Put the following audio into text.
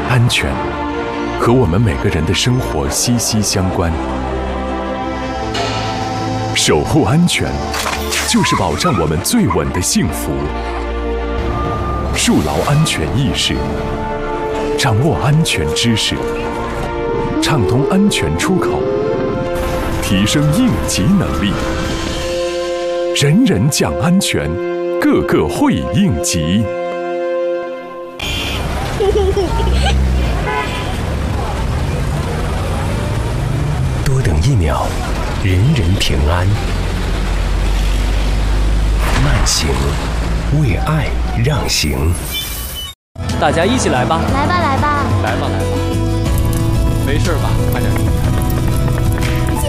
安全和我们每个人的生活息息相关。守护安全，就是保障我们最稳的幸福。树牢安全意识，掌握安全知识，畅通安全出口，提升应急能力。人人讲安全，个个会应急。 多等1秒，人人平安。慢行，为爱让行。 大家一起来吧！ 来吧，来吧！ 来吧，来吧！没事吧？快点。